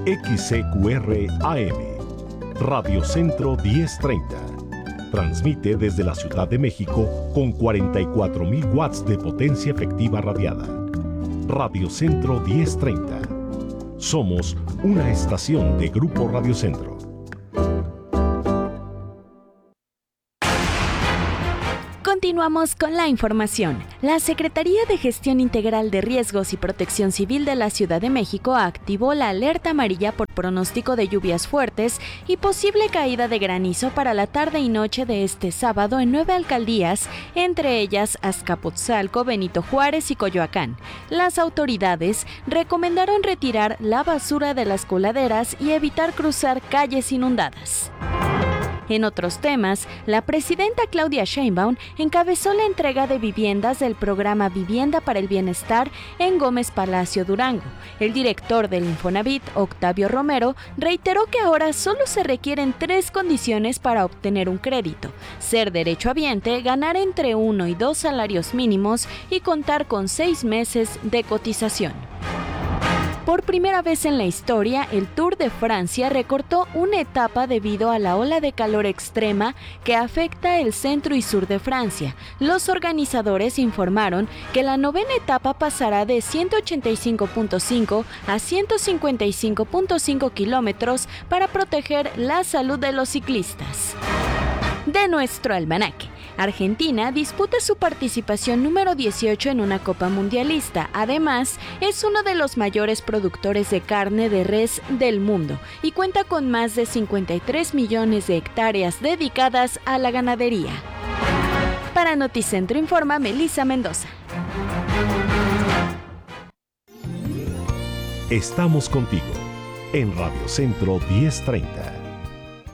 XCQR AM, Radio Centro 1030. Transmite desde la Ciudad de México con 44.000 watts de potencia efectiva radiada. Radio Centro 1030. Somos una estación de Grupo Radio Centro. Continuamos con la información. La Secretaría de Gestión Integral de Riesgos y Protección Civil de la Ciudad de México activó la alerta amarilla por pronóstico de lluvias fuertes y posible caída de granizo para la tarde y noche de este sábado en 9 alcaldías, entre ellas Azcapotzalco, Benito Juárez y Coyoacán. Las autoridades recomendaron retirar la basura de las coladeras y evitar cruzar calles inundadas. En otros temas, la presidenta Claudia Sheinbaum encabezó la entrega de viviendas del programa Vivienda para el Bienestar en Gómez Palacio, Durango. El director del Infonavit, Octavio Romero, reiteró que ahora solo se requieren 3 condiciones para obtener un crédito: ser derechohabiente, ganar entre 1 y 2 salarios mínimos y contar con 6 meses de cotización. Por primera vez en la historia, el Tour de Francia recortó una etapa debido a la ola de calor extrema que afecta el centro y sur de Francia. Los organizadores informaron que la 9ª etapa pasará de 185.5 a 155.5 kilómetros para proteger la salud de los ciclistas. De nuestro almanaque. Argentina disputa su participación número 18 en una Copa Mundialista. Además, es uno de los mayores productores de carne de res del mundo y cuenta con más de 53 millones de hectáreas dedicadas a la ganadería. Para Noticentro informa Melissa Mendoza. Estamos contigo en Radio Centro 1030.